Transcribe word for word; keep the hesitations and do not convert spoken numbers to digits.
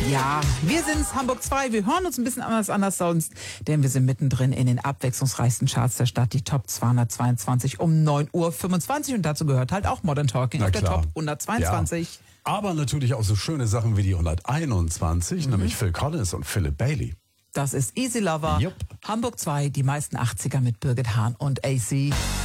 Ja, wir sind's, Hamburg zwei. Wir hören uns ein bisschen anders anders sonst, denn wir sind mittendrin in den abwechslungsreichsten Charts der Stadt, die Top zweihundertzweiundzwanzig um neun Uhr fünfundzwanzig. Und dazu gehört halt auch Modern Talking Na auf der klar. Top hundertzweiundzwanzig. Ja. Aber natürlich auch so schöne Sachen wie die hunderteinundzwanzig, Mhm. nämlich Phil Collins und Philip Bailey. Das ist Easy Lover. Jupp. Hamburg zwei, die meisten achtziger mit Birgit Hahn und A C.